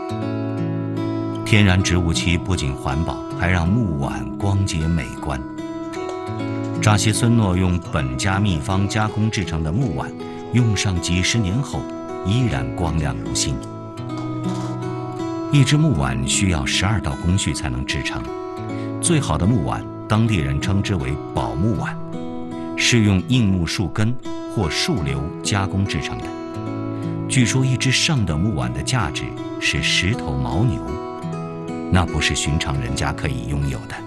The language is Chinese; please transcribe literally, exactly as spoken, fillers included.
天然植物漆不仅环保，还让木碗光洁美观。扎西孙诺用本家秘方加工制成的木碗，用上几十年后，依然光亮如新。一只木碗需要十二道工序才能制成，最好的木碗，当地人称之为宝木碗，是用硬木树根或树瘤加工制成的。据说一只上等木碗的价值是十头牦牛，那不是寻常人家可以拥有的。